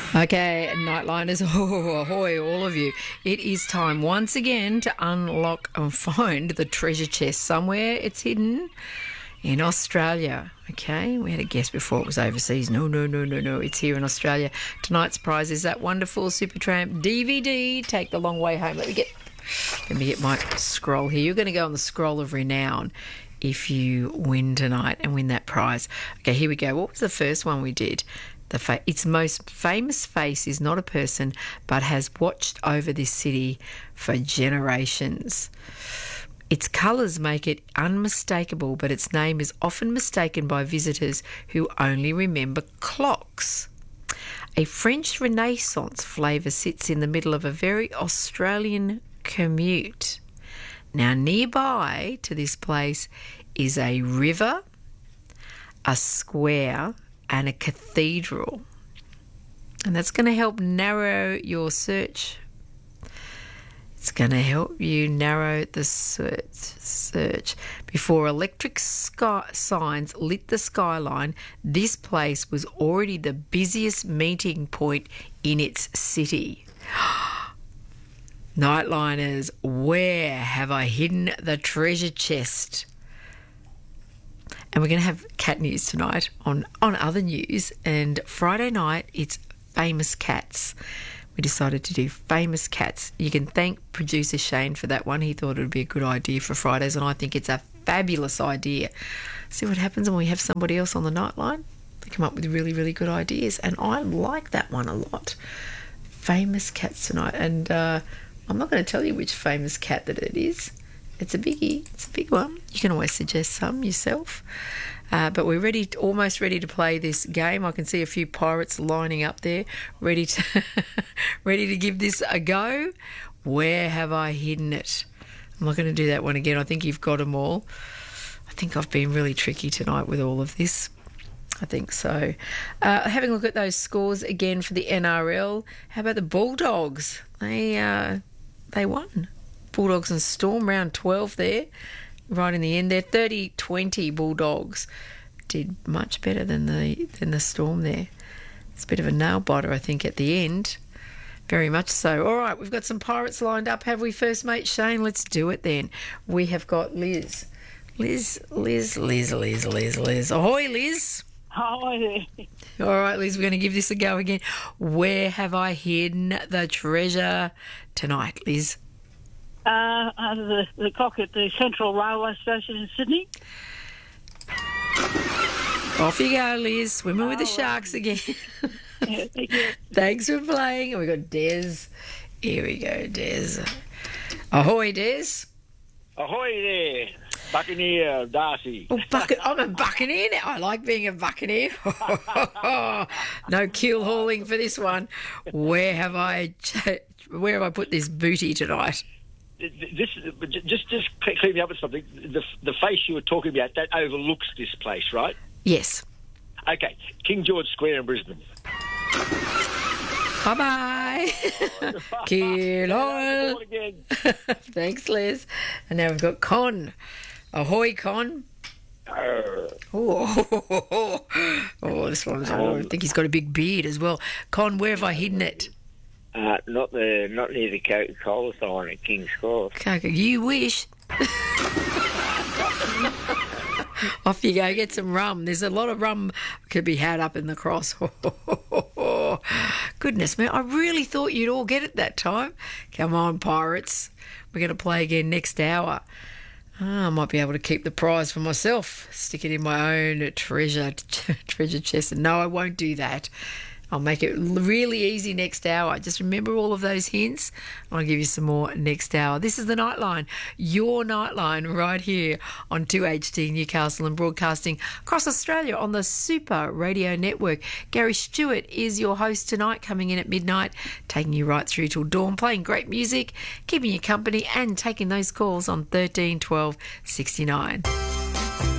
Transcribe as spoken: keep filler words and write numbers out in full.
Okay, Nightliners, oh, ahoy, all of you. It is time once again to unlock and find the treasure chest. Somewhere it's hidden in Australia, okay? We had a guess before it was overseas. No, no, no, no, no. It's here in Australia. Tonight's prize is that wonderful Supertramp D V D. Take the long way home. Let me get, let me get my scroll here. You're going to go on the scroll of renown if you win tonight and win that prize. Okay, here we go. What was the first one we did? The fa- its most famous face is not a person, but has watched over this city for generations. Its colours make it unmistakable, but its name is often mistaken by visitors who only remember clocks. A French Renaissance flavour sits in the middle of a very Australian commute. Now, nearby to this place is a river, a square, and a cathedral. And that's going to help narrow your search. It's going to help you narrow the search. search. Before electric sky signs lit the skyline, this place was already the busiest meeting point in its city. Nightliners, where have I hidden the treasure chest? And we're going to have cat news tonight on, on other news. And Friday night, it's famous cats. We decided to do famous cats. You can thank producer Shane for that one. He thought it would be a good idea for Fridays, and I think it's a fabulous idea. See what happens when we have somebody else on the nightline? They come up with really, really good ideas, and I like that one a lot. Famous cats tonight. And uh, I'm not going to tell you which famous cat that it is. It's a biggie. It's a big one. You can always suggest some yourself. Uh, but we're ready, almost ready to play this game. I can see a few pirates lining up there, ready to, ready to give this a go. Where have I hidden it? I'm not going to do that one again. I think you've got them all. I think I've been really tricky tonight with all of this. I think so. Uh, having a look at those scores again for the N R L. How about the Bulldogs? They uh, they won. Bulldogs and Storm, round twelve there, right in the end there. thirty twenty Bulldogs did much better than the than the Storm there. It's a bit of a nail biter, I think, at the end. Very much so. All right, we've got some pirates lined up, have we, first mate Shane? Let's do it then. We have got Liz. Liz, Liz, Liz, Liz, Liz, Liz. Ahoy, Liz. Hi there. All right, Liz, we're going to give this a go again. Where have I hidden the treasure tonight, Liz? Uh, under the, the clock at the Central Railway Station in Sydney. Off you go, Liz. Swimming with the sharks again. Yeah, thank you. Thanks for playing. And we've got Des. Here we go, Des. Ahoy, Des. Ahoy there, Buccaneer Darcy. Oh, bucket, I'm a buccaneer now. I like being a buccaneer. No keel hauling for this one. Where have I, where have I put this booty tonight? This just just clear me up with something. The the face you were talking about, that overlooks this place, right? Yes. Okay, King George Square in Brisbane. Bye bye. Keel oil. Again. Thanks, Liz. And now we've got Con. Ahoy, Con. Uh, Oh, oh, oh, oh, this one's. Oh, I think he's got a big beard as well. Con, where have I hidden it? Uh, not the not near the Coca-Cola sign at King's Cross. Coca, you wish. Off you go, get some rum. There's a lot of rum could be had up in the cross. Goodness me, I really thought you'd all get it that time. Come on, pirates. We're going to play again next hour. Ah, I might be able to keep the prize for myself. Stick it in my own treasure treasure chest. And no, I won't do that. I'll make it really easy next hour. Just remember all of those hints. I'll give you some more next hour. This is the Nightline, your Nightline, right here on two H D Newcastle and broadcasting across Australia on the Super Radio Network. Gary Stewart is your host tonight, coming in at midnight, taking you right through till dawn, playing great music, keeping you company and taking those calls on thirteen twelve sixty-nine.